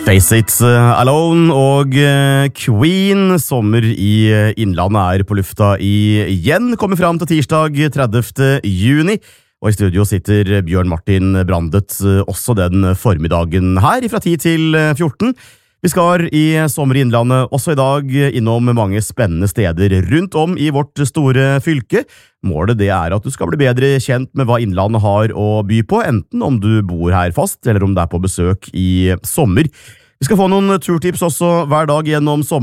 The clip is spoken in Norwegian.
Face It Alone og Queen. Sommer i Innlandet på lufta igjen. Kommer fram til tirsdag 30. juni. Og i studio sitter Bjørn Martin Brandet også den formiddagen her, fra 10 til 14. Vi skal i Sommer i Innlandet også i dag innom mange spennende steder rundt om i vårt store fylke. Målet det at du skal bli bedre kjent med hva Innlandet har å by på, enten om du bor her fast, eller om du på besøk i sommer. Vi skal få noen turtips også hver dag gjennom sommer.